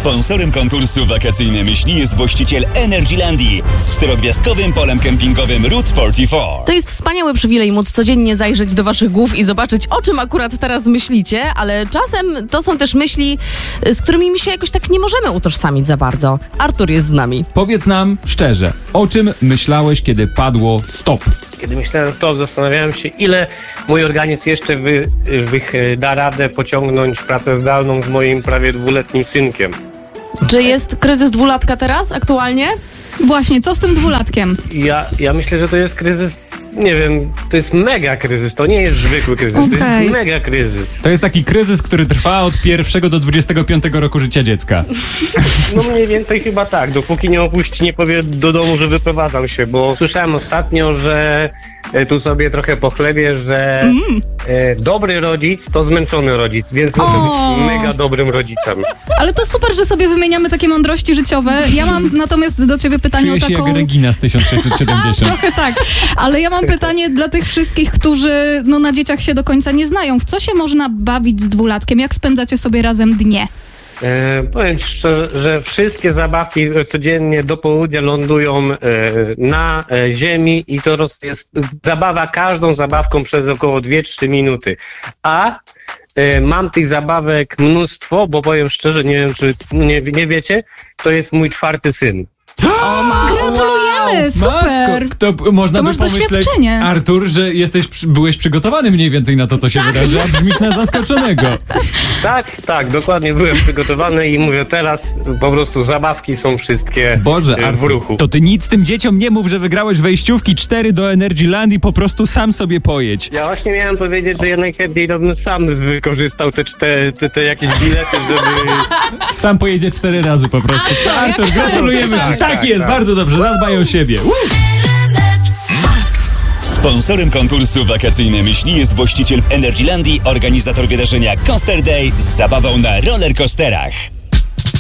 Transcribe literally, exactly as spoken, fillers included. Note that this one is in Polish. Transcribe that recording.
Sponsorem konkursu Wakacyjne Myśli jest właściciel Energylandii z czterogwiazdkowym polem kempingowym Route czterdzieści cztery. To jest wspaniały przywilej móc codziennie zajrzeć do waszych głów i zobaczyć, o czym akurat teraz myślicie, ale czasem to są też myśli, z którymi my się jakoś tak nie możemy utożsamić za bardzo. Artur jest z nami. Powiedz nam szczerze, o czym myślałeś, kiedy padło stop? Kiedy myślałem to, zastanawiałem się, ile mój organizm jeszcze wy, wy, da radę pociągnąć pracę zdalną z moim prawie dwuletnim synkiem. Czy jest kryzys dwulatka teraz aktualnie? Właśnie, co z tym dwulatkiem? Ja, ja myślę, że to jest kryzys, nie wiem, to jest mega kryzys, to nie jest zwykły kryzys, Okay. to jest mega kryzys. To jest taki kryzys, który trwa od pierwszego do dwudziestego piątego roku życia dziecka. No mniej więcej chyba tak, dopóki nie opuści, nie powie do domu, że wyprowadzam się, bo słyszałem ostatnio, że e, tu sobie trochę pochlebię, że Mm. e, dobry rodzic to zmęczony rodzic, więc muszę O. być mega dobrym rodzicem. Ale to super, że sobie wymieniamy takie mądrości życiowe. Ja mam natomiast do ciebie pytanie Czuję o się taką... jak Regina z tysiąc sześćset siedemdziesiąt. Trochę tak, ale ja mam pytanie dla tych wszystkich, którzy no, na dzieciach się do końca nie znają. W co się można bawić z dwulatkiem? Jak spędzacie sobie razem dnie? E, powiem ci szczerze, że wszystkie zabawki codziennie do południa lądują e, na e, ziemi i to roz, jest zabawa każdą zabawką przez około dwie trzy minuty. A e, mam tych zabawek mnóstwo, bo powiem szczerze, nie wiem czy nie, nie wiecie, to jest mój czwarty syn. Gratulujemy, super! Matko, to można To by masz pomyśleć, doświadczenie. Artur, że jesteś, przy- byłeś przygotowany mniej więcej na to, co się Tak. wydarzy, a brzmisz na zaskoczonego. Tak, tak, dokładnie byłem przygotowany i mówię teraz po prostu zabawki są wszystkie Boże, e, w Artur, ruchu. to ty nic tym dzieciom nie mów, że wygrałeś wejściówki cztery do Energylandii, po prostu sam sobie pojedź. Ja właśnie miałem powiedzieć, że ja najchętniej bym sam wykorzystał te, cztery, te, te jakieś bilety, żeby... Sam pojedzie cztery razy po prostu. co, Artur, jak gratulujemy szans. ci. Tak, Tak, jest, tak. bardzo dobrze, zadbaj o siebie. Woo! Sponsorem konkursu Wakacyjne Myśli jest właściciel Energylandii, organizator wydarzenia Coaster Day z zabawą na rollercoasterach.